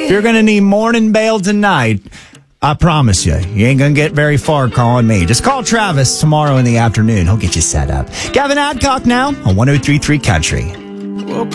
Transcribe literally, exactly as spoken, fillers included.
If you're going to need morning bail tonight, I promise you, you ain't going to get very far calling me. Just call Travis tomorrow in the afternoon. He'll get you set up. Gavin Adcock now on one oh three point three Country.